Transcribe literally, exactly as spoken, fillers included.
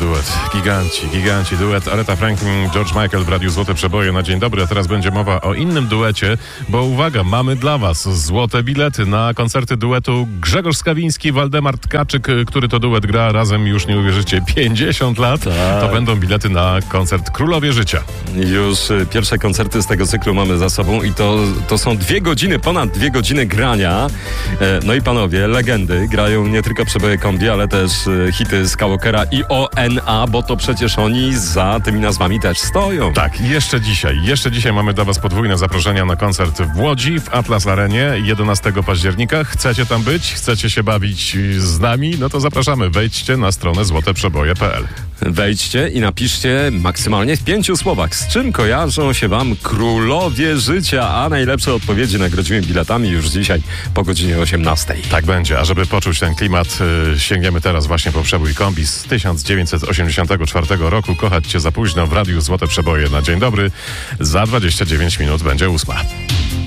duet. Giganci, giganci, duet Aretha Franklin, George Michael w Radiu Złote Przeboje na dzień dobry. A teraz będzie mowa o innym duecie, bo uwaga, mamy dla was złote bilety na koncerty duetu Grzegorz Skawiński, Waldemar Tkaczyk, który to duet gra razem, już nie uwierzycie, pięćdziesiąt lat. Tak. To będą bilety na koncert Królowie Życia. Już pierwsze koncerty z tego cyklu mamy za sobą i to, to są dwie godziny, ponad dwie godziny grania. No i panowie, legendy grają nie tylko Przeboje Kombi, ale też hity Skywalkera i O N A, bo to przecież oni za tymi nazwami też stoją. Tak, i jeszcze dzisiaj, jeszcze dzisiaj mamy dla was podwójne zaproszenia na koncert w Łodzi, w Atlas Arenie, jedenastego października. Chcecie tam być? Chcecie się bawić z nami? No to zapraszamy. Wejdźcie na stronę złote przeboje kropka p l. Wejdźcie i napiszcie maksymalnie w pięciu słowach, z czym kojarzą się wam Królowie Życia, a najlepsze odpowiedzi nagrodzimy biletami już dzisiaj po godzinie osiemnastej. Tak będzie, a żeby poczuć ten klimat, yy, sięgniemy teraz właśnie po przebój Kombi z tysiąc dziewięćset osiemdziesiątego czwartego roku. Kochać cię za późno w Radiu Złote Przeboje na dzień dobry. Za dwadzieścia dziewięć minut będzie ósma.